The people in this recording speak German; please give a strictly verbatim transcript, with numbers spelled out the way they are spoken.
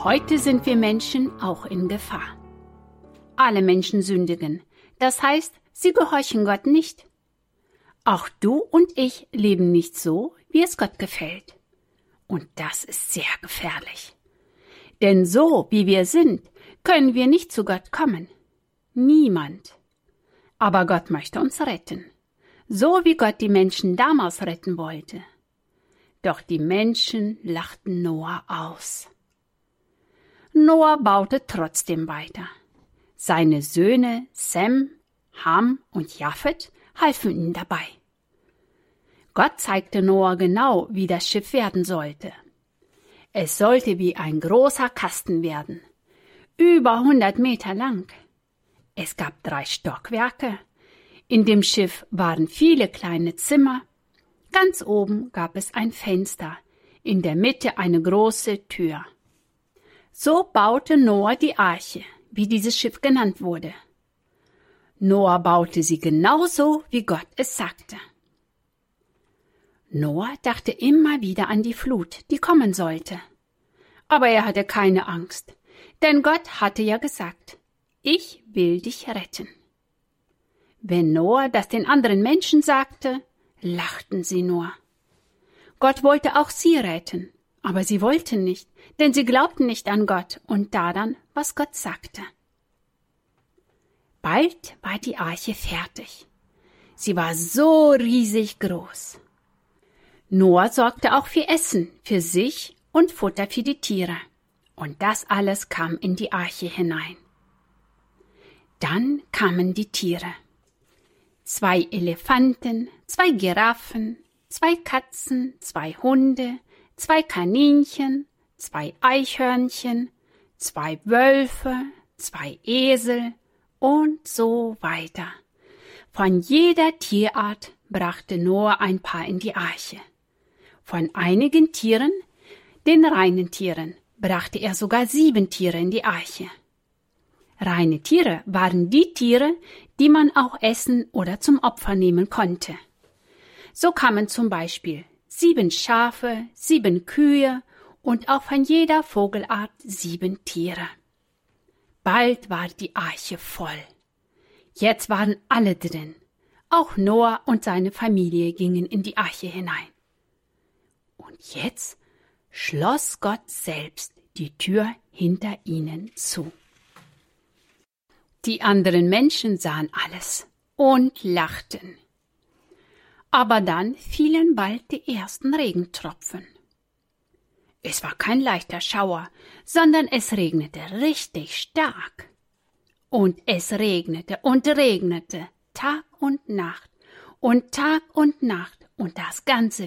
Heute sind wir Menschen auch in Gefahr. Alle Menschen sündigen, das heißt, sie gehorchen Gott nicht. Auch du und ich leben nicht so, wie es Gott gefällt. Und das ist sehr gefährlich. Denn so, wie wir sind, können wir nicht zu Gott kommen. Niemand. Aber Gott möchte uns retten. So wie Gott die Menschen damals retten wollte. Doch die Menschen lachten Noah aus. Noah baute trotzdem weiter. Seine Söhne Sem, Ham und Japhet halfen ihm dabei. Gott zeigte Noah genau, wie das Schiff werden sollte. Es sollte wie ein großer Kasten werden, über hundert Meter lang. Es gab drei Stockwerke. In dem Schiff waren viele kleine Zimmer. Ganz oben gab es ein Fenster, in der Mitte eine große Tür. So baute Noah die Arche, wie dieses Schiff genannt wurde. Noah baute sie genauso, wie Gott es sagte. Noah dachte immer wieder an die Flut, die kommen sollte. Aber er hatte keine Angst, denn Gott hatte ja gesagt, ich will dich retten. Wenn Noah das den anderen Menschen sagte, lachten sie nur. Gott wollte auch sie retten, aber sie wollten nicht, denn sie glaubten nicht an Gott und daran, was Gott sagte. Bald war die Arche fertig. Sie war so riesig groß. Noah sorgte auch für Essen für sich und Futter für die Tiere. Und das alles kam in die Arche hinein. Dann kamen die Tiere. Zwei Elefanten, zwei Giraffen, zwei Katzen, zwei Hunde, zwei Kaninchen, zwei Eichhörnchen, zwei Wölfe, zwei Esel und so weiter. Von jeder Tierart brachte Noah ein paar in die Arche. Von einigen Tieren, den reinen Tieren, brachte er sogar sieben Tiere in die Arche. Reine Tiere waren die Tiere, die man auch essen oder zum Opfer nehmen konnte. So kamen zum Beispiel sieben Schafe, sieben Kühe und auch von jeder Vogelart sieben Tiere. Bald war die Arche voll. Jetzt waren alle drin. Auch Noah und seine Familie gingen in die Arche hinein. Und jetzt schloss Gott selbst die Tür hinter ihnen zu. Die anderen Menschen sahen alles und lachten. Aber dann fielen bald die ersten Regentropfen. Es war kein leichter Schauer, sondern es regnete richtig stark. Und es regnete und regnete, Tag und Nacht und Tag und Nacht und das Ganze